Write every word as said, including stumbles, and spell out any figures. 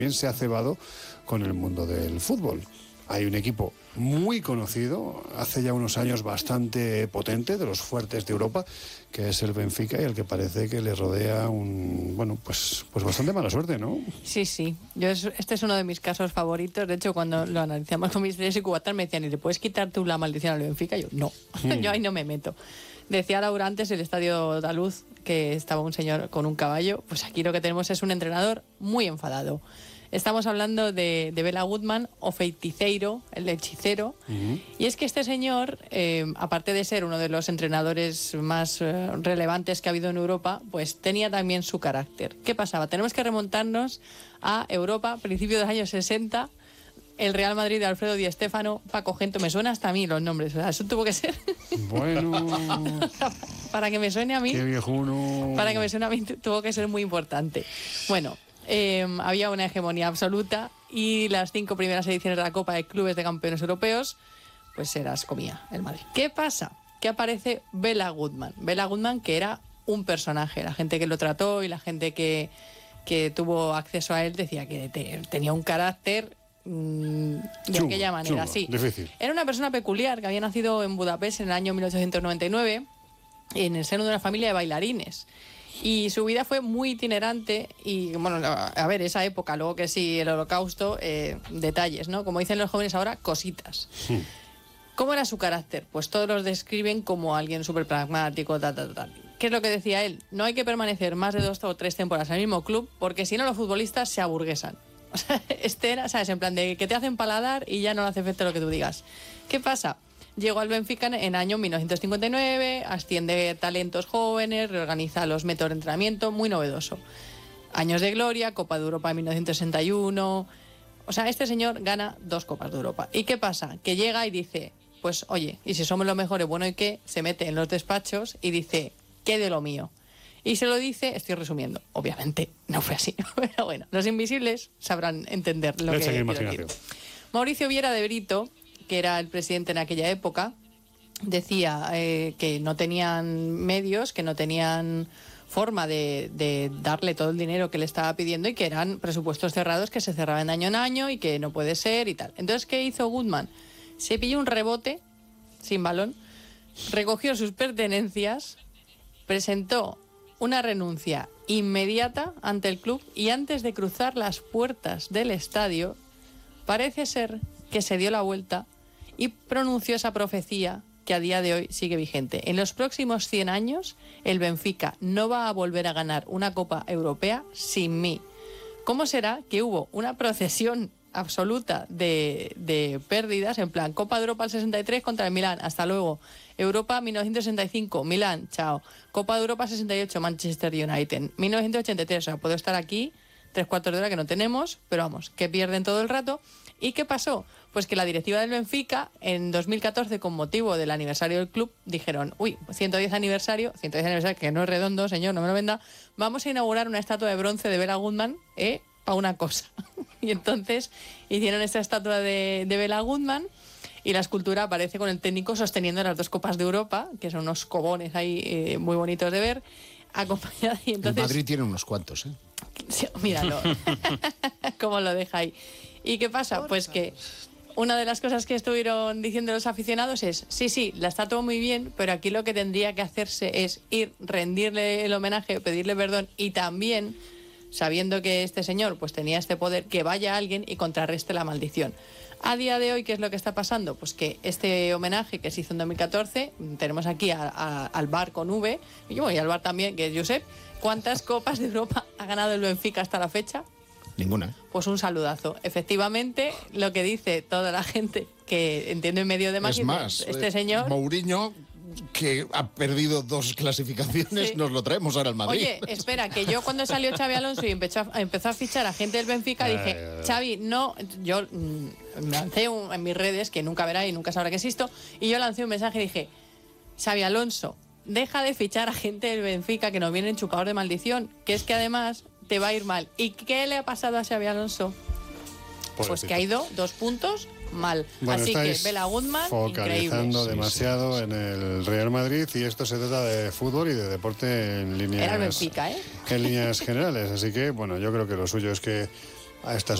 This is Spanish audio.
se ha cebado con el mundo del fútbol. Hay un equipo muy conocido, hace ya unos años bastante potente, de los fuertes de Europa, que es el Benfica, y el que parece que le rodea un, bueno, pues, pues bastante mala suerte, ¿no? Sí, sí. Yo es, este es uno de mis casos favoritos. De hecho, cuando lo analizamos con mis tres y cubatas me decían, ¿y le puedes quitar tú la maldición al Benfica? Yo, no. Hmm. Yo ahí no me meto. Decía Laura antes, el estadio andaluz, que estaba un señor con un caballo. Pues aquí lo que tenemos es un entrenador muy enfadado. Estamos hablando de, de Bela Goodman, o Feiticeiro, el hechicero. Uh-huh. Y es que este señor, eh, aparte de ser uno de los entrenadores más eh, relevantes que ha habido en Europa, pues tenía también su carácter. ¿Qué pasaba? Tenemos que remontarnos a Europa, principios de los años sesenta, el Real Madrid de Alfredo Di Stéfano, Paco Gento, me suena hasta a mí los nombres, o sea, eso tuvo que ser... Bueno... para que me suene a mí... Qué viejuno... Para que me suene a mí tuvo que ser muy importante. Bueno... Eh, había una hegemonía absoluta y las cinco primeras ediciones de la Copa de Clubes de Campeones Europeos pues se las comía el Madrid. ¿Qué pasa? Que aparece Bela Goodman. Bela Goodman, que era un personaje. La gente que lo trató y la gente que, que tuvo acceso a él decía que te, tenía un carácter mmm, de chulo, aquella manera. chulo, sí. Difícil. Era una persona peculiar que había nacido en Budapest en el año mil ochocientos noventa y nueve en el seno de una familia de bailarines. Y su vida fue muy itinerante y, bueno, a ver, esa época, luego que sí, el holocausto, eh, detalles, ¿no? Como dicen los jóvenes ahora, cositas. Sí. ¿Cómo era su carácter? Pues todos los describen como alguien súper pragmático, tal, tal, tal. ¿Qué es lo que decía él? No hay que permanecer más de dos o tres temporadas en el mismo club porque si no los futbolistas se aburguesan. O sea, este era, ¿sabes? En plan de que te hacen paladar y ya no le hace efecto lo que tú digas. ¿Qué pasa? Llegó al Benfica en el año mil novecientos cincuenta y nueve, asciende talentos jóvenes, reorganiza los métodos de entrenamiento, muy novedoso. Años de gloria, Copa de Europa en mil novecientos sesenta y uno... O sea, este señor gana dos Copas de Europa. ¿Y qué pasa? Que llega y dice, pues oye, y si somos los mejores, bueno, ¿y qué? Se mete en los despachos y dice, ¿qué de lo mío? Y se lo dice, estoy resumiendo, obviamente no fue así, pero bueno, los invisibles sabrán entender lo Leche que quiero decir. Mauricio Viera de Brito, que era el presidente en aquella época, decía eh, que no tenían medios, que no tenían forma de, de darle todo el dinero que le estaba pidiendo y que eran presupuestos cerrados que se cerraban año en año y que no puede ser y tal. Entonces, ¿qué hizo Goodman? Se pilló un rebote sin balón, recogió sus pertenencias, presentó una renuncia inmediata ante el club y antes de cruzar las puertas del estadio, parece ser que se dio la vuelta y pronunció esa profecía que a día de hoy sigue vigente. En los próximos cien años, el Benfica no va a volver a ganar una Copa Europea sin mí. ¿Cómo será que hubo una procesión absoluta de, de pérdidas, en plan Copa de Europa el sesenta y tres contra el Milán, hasta luego, Europa mil novecientos sesenta y cinco, Milán, chao, Copa de Europa sesenta y ocho, Manchester United, mil novecientos ochenta y tres, o sea, puedo estar aquí tres cuartos de hora que no tenemos, pero vamos, que pierden todo el rato. ¿Y qué pasó? Pues que la directiva del Benfica, en dos mil catorce, con motivo del aniversario del club, dijeron, uy, ciento diez aniversario, ciento diez aniversario, que no es redondo, señor, no me lo venda, vamos a inaugurar una estatua de bronce de Bela Goodman, ¿eh? Para una cosa. Y entonces hicieron esta estatua de, de Bela Goodman y la escultura aparece con el técnico sosteniendo las dos Copas de Europa, que son unos cobones ahí eh, muy bonitos de ver, acompañada. Y entonces, el Madrid tiene unos cuantos, ¿eh? Sí, míralo, cómo lo deja ahí. ¿Y qué pasa? Pues que una de las cosas que estuvieron diciendo los aficionados es, sí, sí, la está todo muy bien, pero aquí lo que tendría que hacerse es ir, rendirle el homenaje, pedirle perdón y también, sabiendo que este señor pues tenía este poder, que vaya alguien y contrarreste la maldición. A día de hoy, ¿qué es lo que está pasando? Pues que este homenaje que se hizo en dos mil catorce, tenemos aquí a, a, al bar con V, y, bueno, y al bar también, que es Josep. ¿Cuántas Copas de Europa ha ganado el Benfica hasta la fecha? Ninguna. Pues un saludazo. Efectivamente, lo que dice toda la gente que entiende en medio de máquina, es más, este eh, señor... Mourinho, que ha perdido dos clasificaciones, sí. Nos lo traemos ahora al Madrid. Oye, espera, que yo cuando salió Xabi Alonso y empezó a, empezó a fichar a gente del Benfica, dije, Xavi, no, yo mmm, lancé un, en mis redes, que nunca verá y nunca sabrá que existo, y yo lancé un mensaje y dije, Xabi Alonso, deja de fichar a gente del Benfica que nos vienen chupados de maldición, que es que además te va a ir mal. ¿Y qué le ha pasado a Xabi Alonso? Pues, pues que ha ido dos puntos mal. Bueno, así que Bela Goodman, focalizando increíble. demasiado sí, sí, sí. en el Real Madrid, y esto se trata de fútbol y de deporte en líneas, Era el Benfica, ¿eh? en líneas generales. Así que, bueno, yo creo que lo suyo es que a estas